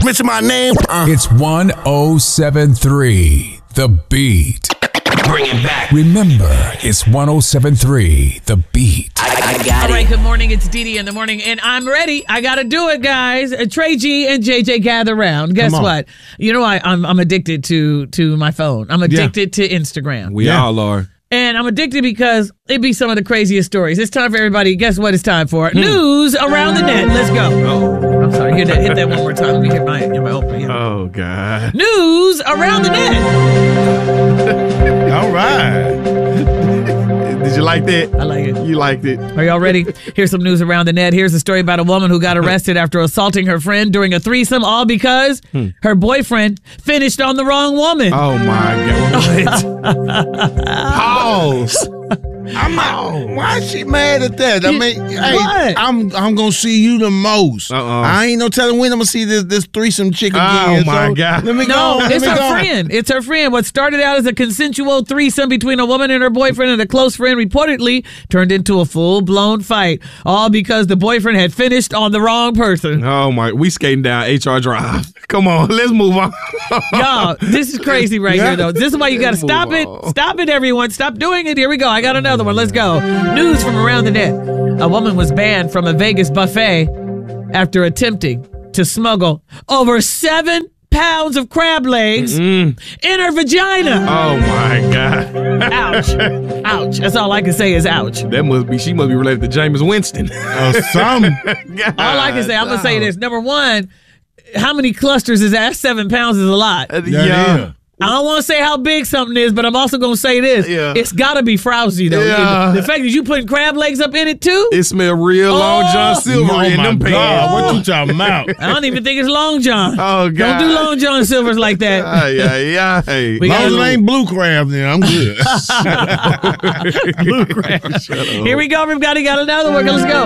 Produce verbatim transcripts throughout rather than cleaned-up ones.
Mention my name. Uh. It's one oh seven point three, The Beat. Bring it back. Remember, it's one oh seven point three, The Beat. I, I got All it. right, good morning. It's Dee Dee in the morning, and I'm ready. I got to do it, guys. Uh, Trey G and J J gather round. Guess what? You know, I, I'm I'm addicted to to my phone. I'm addicted yeah. to Instagram. We yeah. all are. And I'm addicted because it be some of the craziest stories. It's time for everybody. Guess what it's time for? Hmm. News around the net. Let's go. Oh. I'm sorry. Hit that, hit that one more time. Let me hit my, hit my open. Yeah. Oh, God. News around the net. All right. Did you like that? I like it. You liked it. Are y'all ready? Here's some news around the net. Here's a story about a woman who got arrested after assaulting her friend during a threesome, all because hmm. her boyfriend finished on the wrong woman. Oh, my God. Pause. I'm not, why is she mad at that? I mean, hey, what? I'm I'm gonna see you the most. Uh-uh. I ain't no telling when I'm gonna see this this threesome chick again. Oh my so God! Let me no, go. Let it's me her go. friend. It's her friend. What started out as a consensual threesome between a woman and her boyfriend and a close friend reportedly turned into a full blown fight, all because the boyfriend had finished on the wrong person. Oh my! We skating down H R Drive. Come on, let's move on. Y'all, this is crazy right yeah. here, though. This is why you got to stop it. Stop it, everyone. Stop doing it. Here we go. I got another one. Let's go. News from around the net. A woman was banned from a Vegas buffet after attempting to smuggle over seven pounds of crab legs Mm-mm. in her vagina. Oh, my God. Ouch. Ouch. That's all I can say is ouch. That must be, she must be related to James Winston. Or something. All I can say, I'm going to say this. Number one, how many clusters is that? That's seven pounds is a lot. Uh, yeah. yeah. I don't want to say how big something is, but I'm also going to say this. Yeah. It's got to be frowsy, though. Yeah. The fact that you putting crab legs up in it, too? It smell real Long John Silver oh in my them God. pants. What you talking about? I don't even think it's Long John. Oh, God. Don't do Long John Silvers like that. Yeah, yeah, yeah. Hey. We As long as got it ain't blue crab, then I'm good. blue crab. Here we go, everybody. Got another one. Let's go.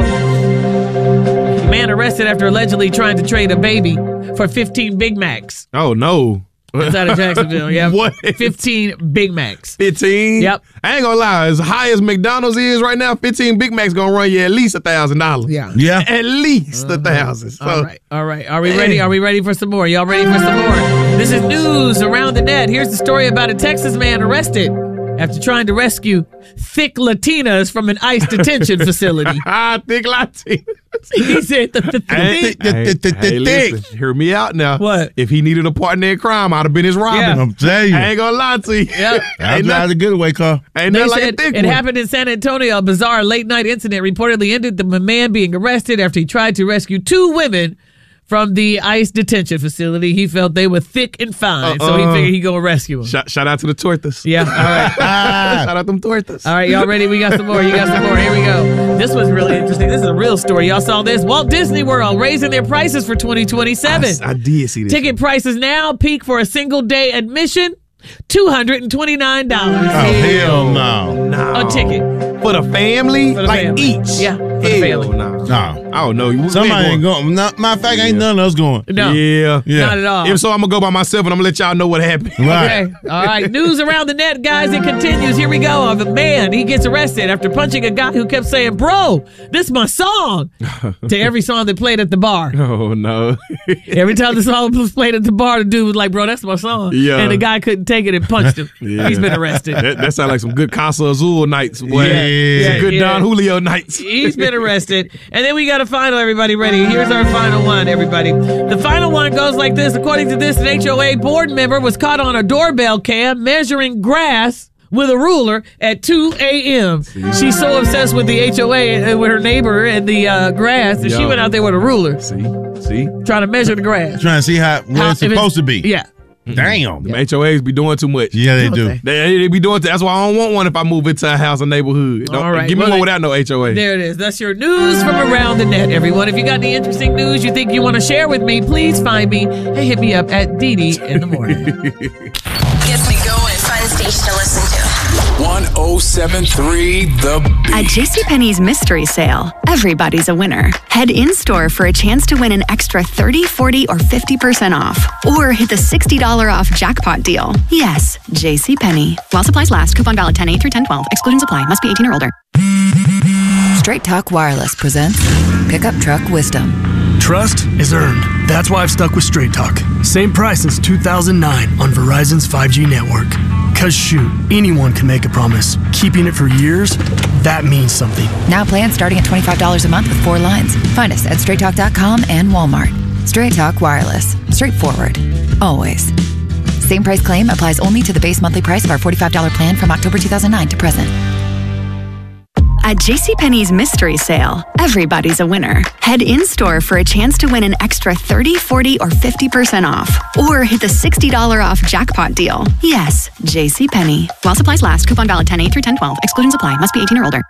Man arrested after allegedly trying to trade a baby for fifteen Big Macs. Oh, no. Inside of Jacksonville, yeah. What? fifteen Big Macs. fifteen? Yep. I ain't gonna lie, as high as McDonald's is right now, fifteen Big Macs gonna run you at least a thousand dollars. Yeah. Yeah. At least a thousand. So, All right, all right. Are we ready? Are we ready for some more? Y'all ready for some more? This is news around the net. Here's the story about a Texas man arrested after trying to rescue thick Latinas from an ICE detention facility. Ah, thick Latina. He said the, the, the Hey, thick. hey, the- the- hey, the listen, thick. hear me out now. What? If he needed a partner in crime, I'd have been his Robin. Yeah. I'm telling you. I ain't gonna lie to you. Yep. I ain't drive nothing, the good away car. ain't They nothing like a said thick it one. happened in San Antonio. A bizarre late-night incident reportedly ended the man being arrested after he tried to rescue two women from the ICE detention facility. He felt they were thick and fine, so he Uh-uh. figured he'd go rescue them. Shout, shout out to the tortas. Yeah, all right. Shout out them tortas. All right, y'all ready? We got some more. You got some more. Here we go. This was really interesting. This is a real story. Y'all saw this. Walt Disney World raising their prices for twenty twenty-seven. I, I did see this. Ticket prices now peak for a single day admission, two hundred twenty-nine dollars. Oh, hell no. No. A ticket. For the family? For the like family. each? Yeah, for the Hell family. no. No. I don't know. We Somebody ain't going. going. No, matter of fact, ain't none of us going. No, Yeah. Yeah. not at all. If so, I'm going to go by myself and I'm going to let y'all know what happened. Right. Okay. All right. News around the net, guys. It continues. Here we go. Of a man, he gets arrested after punching a guy who kept saying, "Bro, this is my song," to every song that played at the bar. Oh, no. Every time the song was played at the bar, the dude was like, "Bro, that's my song." Yeah. And the guy couldn't take it and punched him. Yeah. He's been arrested. That, that sounds like some good Casa Azul nights, boy. Yeah. Some good Yeah. Don Julio nights. He's been arrested. And then we got a final, everybody. Ready? Here's our final one, everybody. The final one goes like this. According to this, an H O A board member was caught on a doorbell cam measuring grass with a ruler at two a.m. She's so obsessed with the H O A and with her neighbor and the uh, grass that she Yo. went out there with a ruler See? See? trying to measure the grass. Trying to see how where How- it's if supposed to be. Yeah. Damn. Them H O As be doing too much. Yeah, they do. Okay. They, they be doing. That's why I don't want one if I move into a house or neighborhood. Don't, All right. Give me Well, one they- without no H O A. There it is. That's your news from around the net, everyone. If you got any interesting news you think you want to share with me, please find me and hit me up at Dee Dee in the morning. Gets me going. Fun station to listen to. one oh seven point three The Beat. At JCPenney's mystery sale, everybody's a winner. Head in-store for a chance to win an extra thirty, forty, or fifty percent off. Or hit the sixty dollars off jackpot deal. Yes, JCPenney. While supplies last, coupon valid ten eight through ten twelve. Exclusions apply. Must be eighteen or older. Straight Talk Wireless presents Pickup Truck Wisdom. trust is earned. That's why I've stuck with Straight Talk. Same price since two thousand nine on Verizon's five G network. Cause shoot, anyone can make a promise. Keeping it for years, that means something. Now plans starting at twenty-five dollars a month with four lines. Find us at straight talk dot com and Walmart. Straight Talk Wireless. Straightforward. Always. Same price claim applies only to the base monthly price of our forty-five dollars plan from October two thousand nine to present. At JCPenney's mystery sale, everybody's a winner. Head in-store for a chance to win an extra thirty, forty, or fifty percent off. Or hit the sixty dollars off jackpot deal. Yes, JCPenney. While supplies last, coupon valid ten eight through ten twelve. Exclusions apply. Must be eighteen or older.